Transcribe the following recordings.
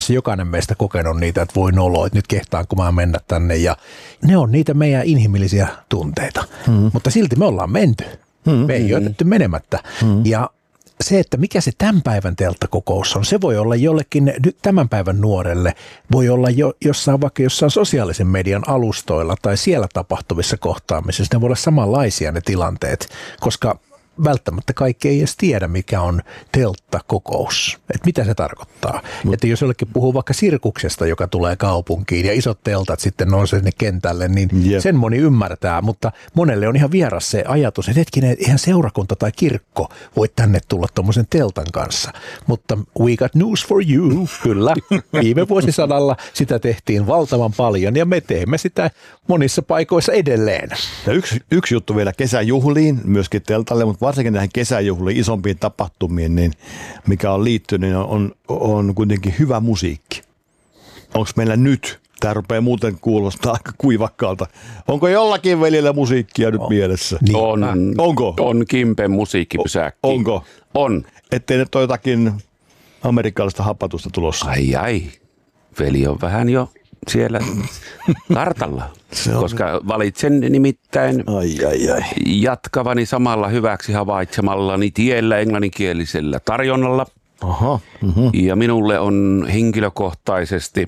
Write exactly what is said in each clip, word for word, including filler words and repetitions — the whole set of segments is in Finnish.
Jokainen meistä kokenut niitä, että voi noloa, että nyt kehtaanko mä mennä tänne. Ja ne on niitä meidän inhimillisiä tunteita, hmm. mutta silti me ollaan menty. Hmm. Me ei jätetty menemättä. Hmm. Ja se, että mikä se tämän päivän telttakokous on, se voi olla jollekin tämän päivän nuorelle, voi olla jo jossain vaikka jossain sosiaalisen median alustoilla tai siellä tapahtuvissa kohtaamisissa. Ne voi olla samanlaisia ne tilanteet, koska välttämättä kaikki ei edes tiedä, mikä on telttakokous. Että mitä se tarkoittaa. Mut. Että jos jollekin puhuu vaikka sirkuksesta, joka tulee kaupunkiin ja isot teltat sitten nousee sinne kentälle, niin yep. sen moni ymmärtää. Mutta monelle on ihan vieras se ajatus, että hetkinen, ihan seurakunta tai kirkko voi tänne tulla tuommoisen teltan kanssa. Mutta we got news for you. Kyllä, viime vuosisadalla sitä tehtiin valtavan paljon ja me teemme sitä monissa paikoissa edelleen. Ja yksi, yksi juttu vielä kesäjuhliin, myöskin teltalle, mutta varsinkin näihin kesäjuhliin, isompiin tapahtumiin, niin mikä on liittynyt, on, on kuitenkin hyvä musiikki. Onko meillä nyt? Tämä rupeaa muuten kuulostaa aika kuivakkaalta. Onko jollakin veljellä musiikkia nyt on. Mielessä? Niin. On. Onko? On Kimpen musiikkipysäkki. Onko? On. Ettei nyt ole jotakin amerikkalaista hapatusta tulossa. Ai ai. Veli on vähän jo siellä kartalla, koska valitsen nimittäin ai, ai, ai. jatkavani samalla hyväksi havaitsemallani tiellä englanninkielisellä tarjonnalla. Aha, uh-huh. Ja minulle on henkilökohtaisesti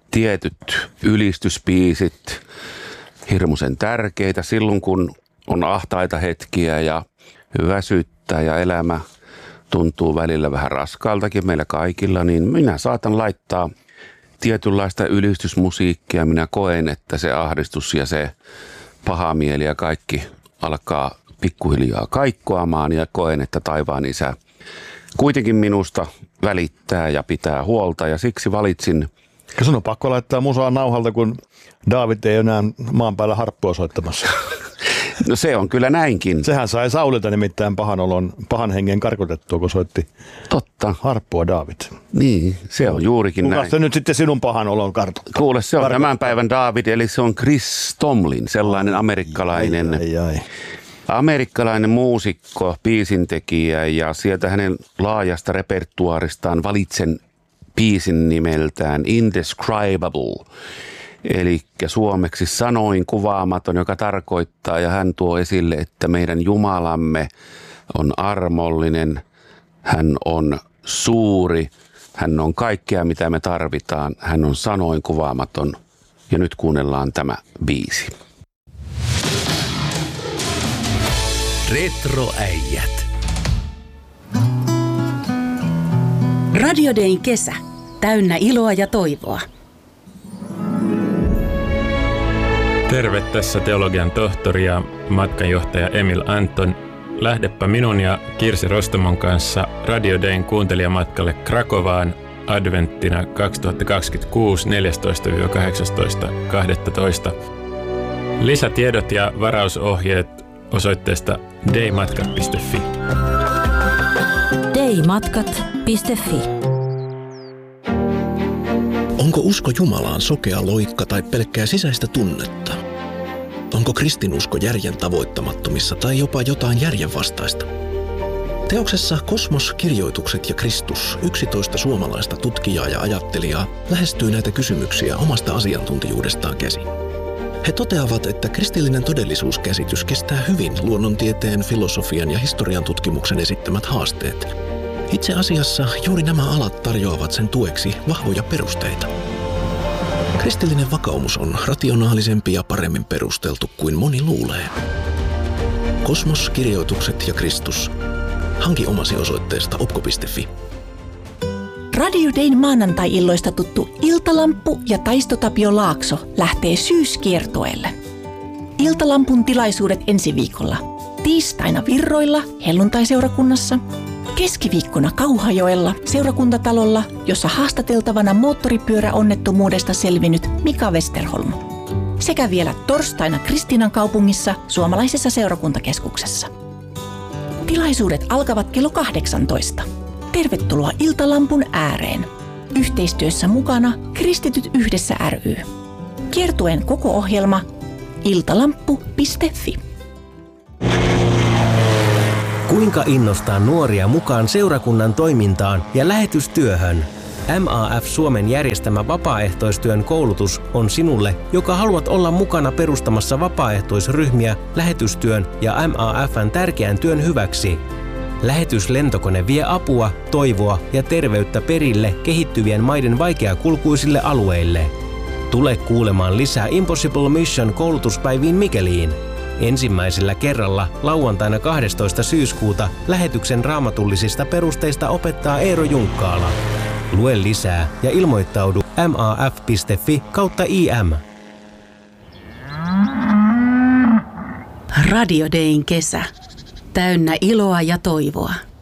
tietyt ylistyspiisit hirmuisen tärkeitä silloin, kun on ahtaita hetkiä ja väsyttää ja elämä tuntuu välillä vähän raskaaltakin meillä kaikilla, niin minä saatan laittaa tietynlaista ylistysmusiikkia. Minä koen, että se ahdistus ja se paha mieli ja kaikki alkaa pikkuhiljaa kaikkoamaan ja koen, että taivaan isä kuitenkin minusta välittää ja pitää huolta ja siksi valitsin. Sun on pakko laittaa musaa nauhalta, kun David ei enää maan päällä harppua soittamassa. No se on kyllä näinkin. Sehän sai Saulilta nimittäin pahan olon, pahan hengen karkotettua, kun soitti Totta. harppua David. Niin, se on juurikin Kuka näin. se nyt sitten sinun pahan olon kartoittaa? Kuule, se on tämän päivän David, eli se on Chris Tomlin, sellainen amerikkalainen, ai, ai, ai. amerikkalainen muusikko, biisintekijä ja sieltä hänen laajasta repertuaaristaan valitsen biisin nimeltään Indescribable. Eli suomeksi sanoin kuvaamaton, joka tarkoittaa, ja hän tuo esille, että meidän Jumalamme on armollinen, hän on suuri, hän on kaikkea mitä me tarvitaan, hän on sanoin kuvaamaton. Ja nyt kuunnellaan tämä biisi. Retroäijät. Radio Dayn kesä. Täynnä iloa ja toivoa. Terve, tässä teologian tohtori ja matkanjohtaja Emil Anton. Lähdepä minun ja Kirsi Rostomon kanssa Radio Dayn kuuntelijamatkalle Krakovaan adventtina kaksituhattakaksikymmentäkuusi neljästoista kahdeksastoista kahdestoista. Lisätiedot ja varausohjeet osoitteesta daymatkat piste fi. daymatkat piste fi. Onko usko Jumalaan sokea loikka tai pelkkää sisäistä tunnetta? Onko kristinusko järjen tavoittamattomissa tai jopa jotain järjenvastaista? Teoksessa Kosmos, kirjoitukset ja Kristus yksitoista suomalaista tutkijaa ja ajattelijaa lähestyy näitä kysymyksiä omasta asiantuntijuudestaan käsin. He toteavat, että kristillinen todellisuuskäsitys kestää hyvin luonnontieteen, filosofian ja historian tutkimuksen esittämät haasteet. Itse asiassa juuri nämä alat tarjoavat sen tueksi vahvoja perusteita. Kristillinen vakaumus on rationaalisempi ja paremmin perusteltu kuin moni luulee. Kosmos, kirjoitukset ja Kristus. Hanki omasi osoitteesta opko piste fi. Radio Dayn maanantai-illoista tuttu Iltalamppu ja Taisto Tapio Laakso lähtee syyskiertueelle. Iltalampun tilaisuudet ensi viikolla. Tiistaina Virroilla, helluntaiseurakunnassa. Keskiviikkona Kauhajoella, seurakuntatalolla, jossa haastateltavana moottoripyöräonnettomuudesta selvinnyt Mika Westerholm. Sekä vielä torstaina Kristiinan kaupungissa, suomalaisessa seurakuntakeskuksessa. Tilaisuudet alkavat kello kahdeksantoista. Tervetuloa Iltalampun ääreen. Yhteistyössä mukana Kristityt yhdessä ry. Kiertueen koko ohjelma iltalamppu piste fi. Kuinka innostaa nuoria mukaan seurakunnan toimintaan ja lähetystyöhön? M A F Suomen järjestämä vapaaehtoistyön koulutus on sinulle, joka haluat olla mukana perustamassa vapaaehtoisryhmiä lähetystyön ja M A F:n tärkeän työn hyväksi. Lähetyslentokone vie apua, toivoa ja terveyttä perille kehittyvien maiden vaikeakulkuisille alueille. Tule kuulemaan lisää Impossible Mission koulutuspäiviin Mikeliin. Ensimmäisellä kerralla lauantaina kahdestoista syyskuuta lähetyksen raamatullisista perusteista opettaa Eero Junkkaala. Lue lisää ja ilmoittaudu maf piste fi kautta im. Radio Dayn kesä. Täynnä iloa ja toivoa.